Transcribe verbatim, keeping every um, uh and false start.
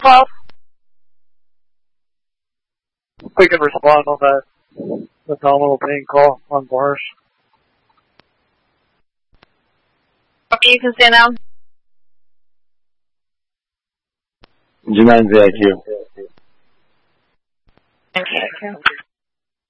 twelve. We can respond on that, the nominal pain call on bars. Okay, you can stand down. G nine Z I Q. Okay.